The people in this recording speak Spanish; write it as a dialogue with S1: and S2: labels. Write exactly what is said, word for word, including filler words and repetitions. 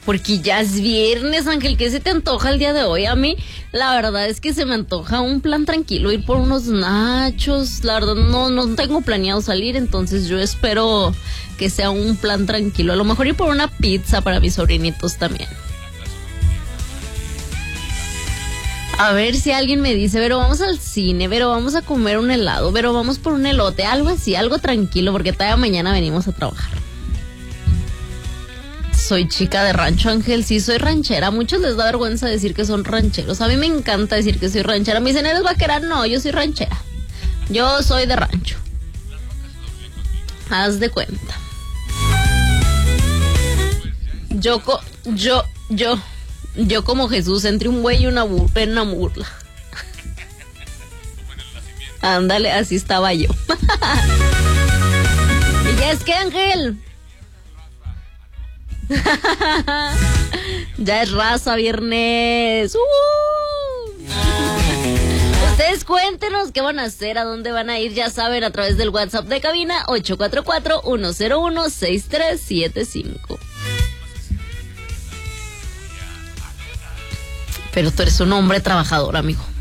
S1: Porque ya es viernes, Ángel. ¿Qué se te antoja el día de hoy? A mí, la verdad es que se me antoja un plan tranquilo, ir por unos nachos. La verdad, no, no tengo planeado salir, entonces yo espero que sea un plan tranquilo. A lo mejor ir por una pizza para mis sobrinitos también. A ver si alguien me dice, pero vamos al cine, pero vamos a comer un helado, pero vamos por un elote, algo así, algo tranquilo, porque todavía mañana venimos a trabajar. Soy chica de rancho, Ángel, sí, soy ranchera. A muchos les da vergüenza decir que son rancheros. A mí me encanta decir que soy ranchera. Me dicen, ¿eres vaquera? No, yo soy ranchera. Yo soy de rancho. Haz de cuenta. Yo, co yo, yo... Yo como Jesús, entre un güey y una, bur una burla. Ándale, así estaba yo. Y ya es que, Ángel. Ya es raza, viernes. Uh. Ustedes cuéntenos qué van a hacer, a dónde van a ir, ya saben, a través del WhatsApp de cabina ocho cuatro cuatro, uno cero uno, seis tres siete cinco. Pero tú eres un hombre trabajador, amigo.